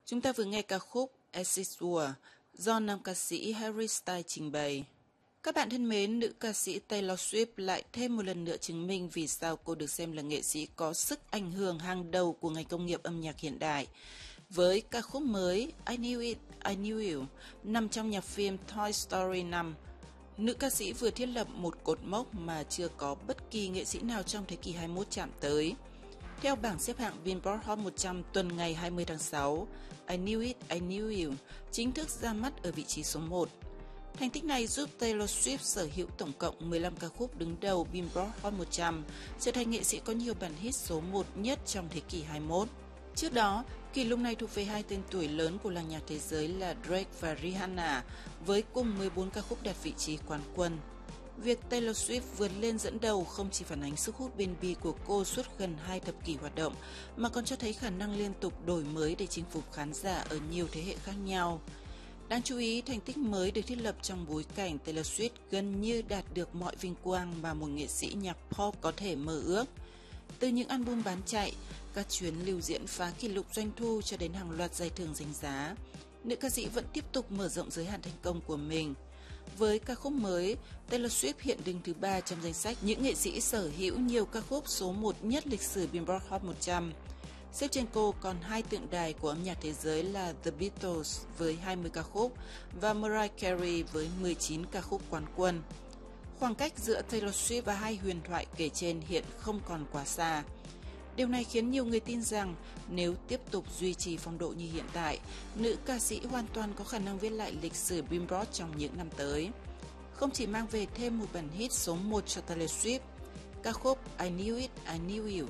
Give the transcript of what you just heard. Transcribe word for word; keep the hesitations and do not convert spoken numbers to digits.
Chúng ta vừa nghe ca khúc As It Were do nam ca sĩ Harry Styles trình bày. Các bạn thân mến, nữ ca sĩ Taylor Swift lại thêm một lần nữa chứng minh vì sao cô được xem là nghệ sĩ có sức ảnh hưởng hàng đầu của ngành công nghiệp âm nhạc hiện đại. Với ca khúc mới I Knew It, I Knew You nằm trong nhạc phim Toy Story năm, nữ ca sĩ vừa thiết lập một cột mốc mà chưa có bất kỳ nghệ sĩ nào trong thế kỷ hai mươi mốt chạm tới. Theo bảng xếp hạng Billboard Hot một trăm tuần ngày hai mươi tháng sáu, I Knew It, I Knew You chính thức ra mắt ở vị trí số một. Thành tích này giúp Taylor Swift sở hữu tổng cộng mười lăm ca khúc đứng đầu Billboard Hot một trăm, trở thành nghệ sĩ có nhiều bản hit số một nhất trong thế kỷ hai mươi mốt. Trước đó, kỷ lục này thuộc về hai tên tuổi lớn của làng nhạc thế giới là Drake và Rihanna, với cùng mười bốn ca khúc đạt vị trí quán quân. Việc Taylor Swift vượt lên dẫn đầu không chỉ phản ánh sức hút bền bỉ của cô suốt gần hai thập kỷ hoạt động, mà còn cho thấy khả năng liên tục đổi mới để chinh phục khán giả ở nhiều thế hệ khác nhau. Đáng chú ý, thành tích mới được thiết lập trong bối cảnh Taylor Swift gần như đạt được mọi vinh quang mà một nghệ sĩ nhạc pop có thể mơ ước. Từ những album bán chạy, các chuyến lưu diễn phá kỷ lục doanh thu cho đến hàng loạt giải thưởng danh giá, nữ ca sĩ vẫn tiếp tục mở rộng giới hạn thành công của mình. Với ca khúc mới, Taylor Swift hiện đứng thứ ba trong danh sách những nghệ sĩ sở hữu nhiều ca khúc số một nhất lịch sử Billboard Hot một trăm. Xếp trên cô còn hai tượng đài của âm nhạc thế giới là The Beatles với hai mươi ca khúc và Mariah Carey với mười chín ca khúc quán quân. Khoảng cách giữa Taylor Swift và hai huyền thoại kể trên hiện không còn quá xa. Điều này khiến nhiều người tin rằng nếu tiếp tục duy trì phong độ như hiện tại, nữ ca sĩ hoàn toàn có khả năng viết lại lịch sử Billboard trong những năm tới. Không chỉ mang về thêm một bản hit số một cho Taylor Swift, ca khúc I Knew It, I Knew You